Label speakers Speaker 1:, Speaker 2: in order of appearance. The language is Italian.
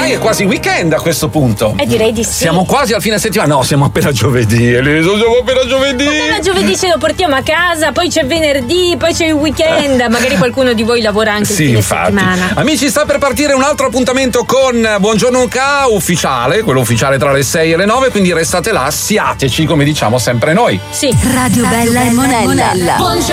Speaker 1: ormai è quasi weekend a questo punto.
Speaker 2: Direi di sì.
Speaker 1: Siamo quasi al fine settimana. No, siamo appena giovedì, Elisa, siamo appena giovedì.
Speaker 2: Appena giovedì ce lo portiamo a casa, poi c'è venerdì, poi c'è il weekend. Magari qualcuno di voi lavora anche il fine settimana.
Speaker 1: Amici, sta per partire un altro appuntamento con Buongiorno UK ufficiale, quello ufficiale tra le 6 e le 9, quindi restate là, siateci come diciamo sempre noi.
Speaker 2: Sì.
Speaker 3: Radio Bella e Monella.
Speaker 2: Buongiorno.